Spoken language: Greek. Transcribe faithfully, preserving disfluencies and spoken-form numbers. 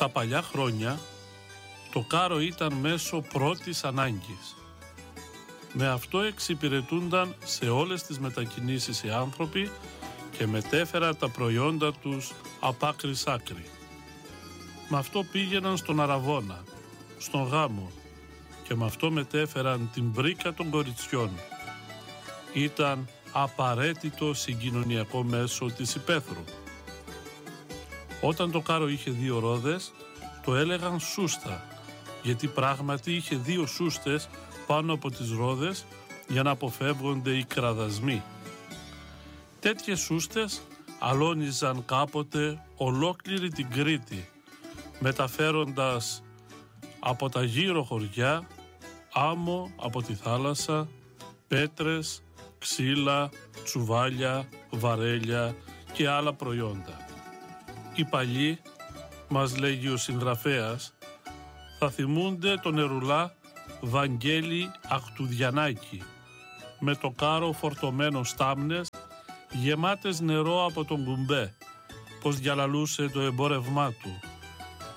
Στα παλιά χρόνια το κάρο ήταν μέσο πρώτης ανάγκης. Με αυτό εξυπηρετούνταν σε όλες τις μετακινήσεις οι άνθρωποι και μετέφεραν τα προϊόντα τους απ' άκρη σ' άκρη. Με αυτό πήγαιναν στον αραβώνα, στον γάμο και με αυτό μετέφεραν την μπρίκα των κοριτσιών. Ήταν απαραίτητο συγκοινωνιακό μέσο της υπαίθρου. Όταν το κάρο είχε δύο ρόδες, το έλεγαν σούστα, γιατί πράγματι είχε δύο σούστες πάνω από τις ρόδες για να αποφεύγονται οι κραδασμοί. Τέτοιες σούστες αλώνιζαν κάποτε ολόκληρη την Κρήτη, μεταφέροντας από τα γύρω χωριά άμμο από τη θάλασσα, πέτρες, ξύλα, τσουβάλια, βαρέλια και άλλα προϊόντα. Οι παλιοί, μας λέγει ο συγγραφέας, θα θυμούνται τον ερουλά Βαγγέλη Αχτουδιανάκη, με το κάρο φορτωμένο στάμνες γεμάτες νερό από τον κουμπέ, πως διαλαλούσε το εμπόρευμά του.